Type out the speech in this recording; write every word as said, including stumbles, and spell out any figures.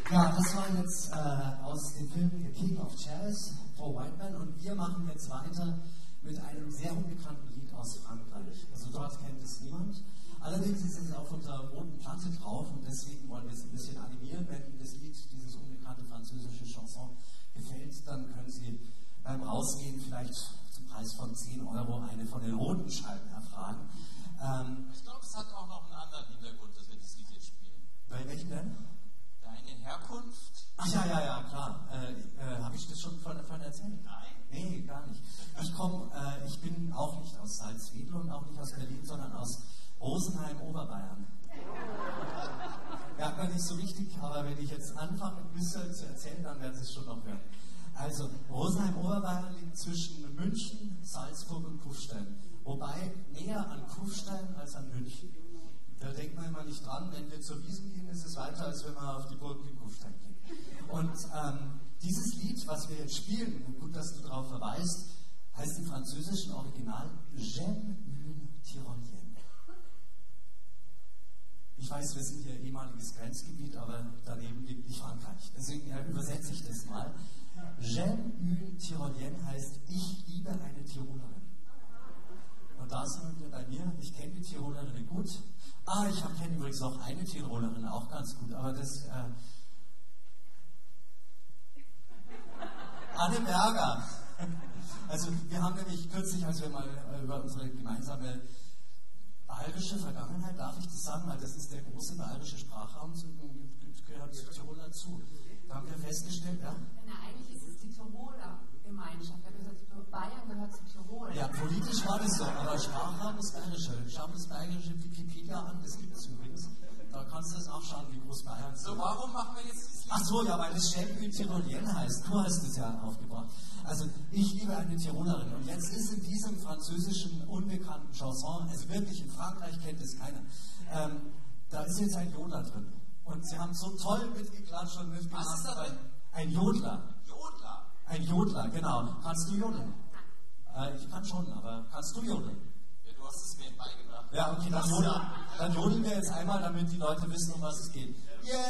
Ja, das war jetzt äh, aus dem Film The King of Jazz, Paul Whiteman, und wir machen jetzt weiter mit einem sehr unbekannten Lied aus Frankreich. Also dort kennt es niemand. Allerdings ist es auf unserer roten Platte drauf und deswegen wollen wir es ein bisschen animieren. Wenn das Lied, dieses unbekannte französische Chanson, gefällt, dann können Sie beim Rausgehen vielleicht zum Preis von zehn Euro eine von den roten Scheiben erfragen. Ähm, ich glaube, es hat auch noch einen anderen Hintergrund, dass wir das Lied jetzt spielen. Bei welchen denn? Deine Herkunft? Ach ja, ja, ja, klar. Äh, äh, Habe ich das schon von, von erzählt? Nein. Nee, gar nicht. Ich komme, äh, ich bin auch nicht aus Salzwedel und auch nicht aus Berlin, sondern aus Rosenheim, Oberbayern. Merkt man nicht so richtig, aber wenn ich jetzt anfange, ein bisschen zu erzählen, dann werden Sie es schon noch hören. Also, Rosenheim, Oberbayern liegt zwischen München, Salzburg und Kufstein. Wobei näher an Kufstein als an München. Da denkt man immer nicht dran, wenn wir zur Wiesn gehen, ist es weiter, als wenn wir auf die Burg in Kufstein gehen. Und ähm, dieses Lied, was wir jetzt spielen, gut, dass du darauf verweist, heißt im französischen Original J'aime une Tyrolienne. Ich weiß, wir sind hier ehemaliges Grenzgebiet, aber daneben liegt nicht Frankreich. Deswegen ja, übersetze ich das mal. J'aime une Tyrolienne heißt, ich liebe eine Tirolerin. Und da sind wir bei mir. Ich kenne die Tirolerinnen gut. Ah, ich kenne übrigens auch eine Tirolerin, auch ganz gut. Aber das... Äh, Anne Berger. Also wir haben nämlich kürzlich, als wir mal über unsere gemeinsame bayerische Vergangenheit, darf ich das sagen, weil das ist der große bayerische Sprachraum, gehört Tirol dazu. Da haben wir festgestellt, ja? Na, eigentlich ist es die Tiroler Gemeinschaft. Bayern gehört zu Tirol. Ja, politisch war das so, aber Sprachraum ist bayerische. Schau das bayerische Wikipedia an, das gibt es übrigens. Da kannst du es nachschauen, wie groß Bayern ist. So, warum machen wir jetzt das Lied? Ach so, ja, weil das J'aime une Tyrolienne heißt. Du hast es ja aufgebracht. Also, ich liebe eine Tirolerin. Und jetzt ist in diesem französischen, unbekannten Chanson, also wirklich in Frankreich kennt es keiner, ähm, da ist jetzt ein Jodler drin. Und sie haben so toll mitgeklatscht und mitgemacht. Was ist das denn? Ein Jodler. Jodler? Ein Jodler, genau. Kannst du jodeln? Äh, ich kann schon, aber kannst du jodeln? Ja, du hast es mir beigebracht. Ja, okay, dann jodeln, dann jodeln wir jetzt einmal, damit die Leute wissen, um was es geht. Yeah.